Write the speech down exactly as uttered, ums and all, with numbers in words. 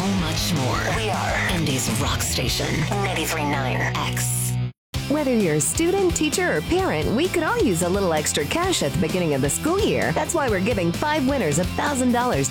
much more. We are Indy's rock station, ninety-three point nine X. Whether you're a student, teacher, or parent, we could all use a little extra cash at the beginning of the school year. That's why we're giving five winners one thousand dollars